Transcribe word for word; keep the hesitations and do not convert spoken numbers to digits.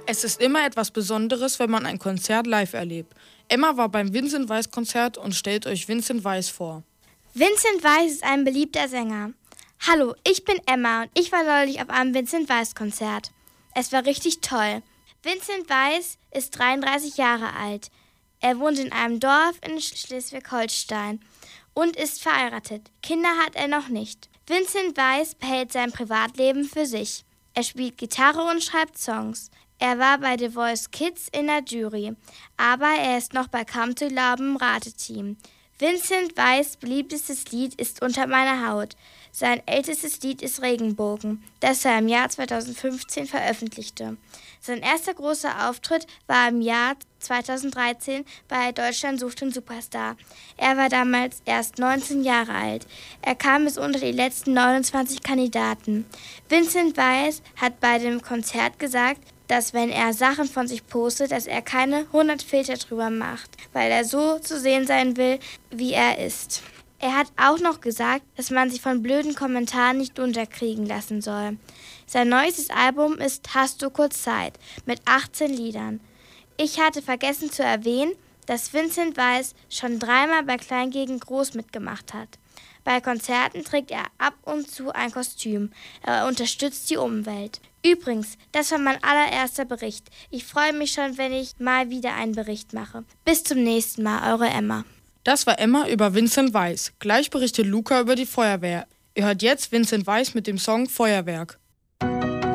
Es ist immer etwas Besonderes, wenn man ein Konzert live erlebt. Emma war beim Vincent Weiss Konzert und stellt euch Vincent Weiss vor. Vincent Weiss ist ein beliebter Sänger. Hallo, ich bin Emma und ich war neulich auf einem Vincent Weiss Konzert. Es war richtig toll. Vincent Weiss ist dreiunddreißig Jahre alt. Er wohnt in einem Dorf in Schleswig-Holstein und ist verheiratet. Kinder hat er noch nicht. Vincent Weiss behält sein Privatleben für sich. Er spielt Gitarre und schreibt Songs. Er war bei The Voice Kids in der Jury, aber er ist noch bei Kaum zu glauben im Rateteam. Vincent Weiss' beliebtestes Lied ist Unter meiner Haut. Sein ältestes Lied ist Regenbogen, das er im Jahr zweitausendfünfzehn veröffentlichte. Sein erster großer Auftritt war im Jahr zweitausenddreizehn bei Deutschland sucht den Superstar. Er war damals erst neunzehn Jahre alt. Er kam bis unter die letzten neunundzwanzig Kandidaten. Vincent Weiss hat bei dem Konzert gesagt, dass wenn er Sachen von sich postet, dass er keine hundert Filter drüber macht, weil er so zu sehen sein will, wie er ist. Er hat auch noch gesagt, dass man sich von blöden Kommentaren nicht unterkriegen lassen soll. Sein neuestes Album ist Hast du kurz Zeit mit achtzehn Liedern. Ich hatte vergessen zu erwähnen, dass Vincent Weiss schon dreimal bei Klein gegen Groß mitgemacht hat. Bei Konzerten trägt er ab und zu ein Kostüm. Er unterstützt die Umwelt. Übrigens, das war mein allererster Bericht. Ich freue mich schon, wenn ich mal wieder einen Bericht mache. Bis zum nächsten Mal, eure Emma. Das war Emma über Vincent Weiss. Gleich berichtet Luca über die Feuerwehr. Ihr hört jetzt Vincent Weiss mit dem Song Feuerwerk.